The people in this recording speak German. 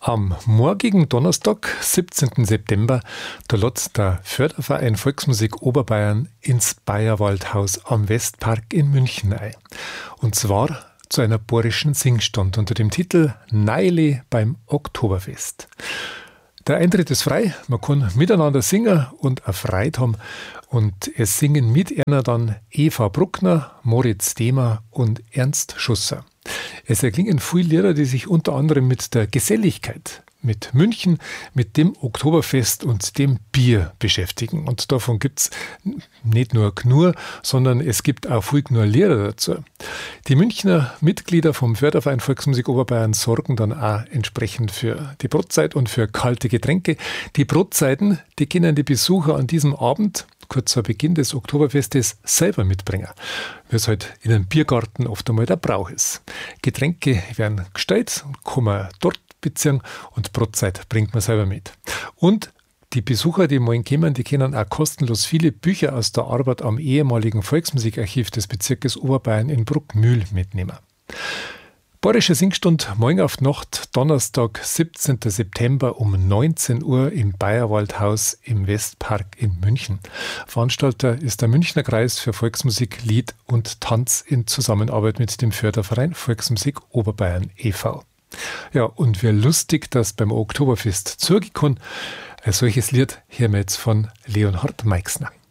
Am morgigen Donnerstag, 17. September, da lädt der Förderverein Volksmusik Oberbayern ins Bayerwaldhaus am Westpark in München ein. Und zwar zu einer bayerischen Singstund unter dem Titel Neili beim Oktoberfest. Der Eintritt ist frei, man kann miteinander singen und eine Freude haben. Und es singen mit einer dann Eva Bruckner, Moritz Dehmer und Ernst Schusser. Es erklingen viele Lieder, die sich unter anderem mit der Geselligkeit, mit München, mit dem Oktoberfest und dem Bier beschäftigen. Und davon gibt's nicht nur Gnur, sondern es gibt auch viel Gnur-Lieder dazu. Die Münchner Mitglieder vom Förderverein Volksmusik Oberbayern sorgen dann auch entsprechend für die Brotzeit und für kalte Getränke. Die Brotzeiten, die können die Besucher an diesem Abend, kurz vor Beginn des Oktoberfestes, selber mitbringen, wie es halt in einem Biergarten oft einmal der Brauch ist. Getränke werden gestellt und kann man dort beziehen und Brotzeit bringt man selber mit. Und die Besucher, die morgen kommen, die können auch kostenlos viele Bücher aus der Arbeit am ehemaligen Volksmusikarchiv des Bezirkes Oberbayern in Bruckmühl mitnehmen. Bayerische Singstund morgen auf die Nacht, Donnerstag, 17. September um 19 Uhr im Bayerwaldhaus im Westpark in München. Veranstalter ist der Münchner Kreis für Volksmusik, Lied und Tanz in Zusammenarbeit mit dem Förderverein Volksmusik Oberbayern e.V. Ja, und wie lustig, dass beim Oktoberfest zugehen kann. Ein solches Lied hören wir jetzt von Leonhard Meixner.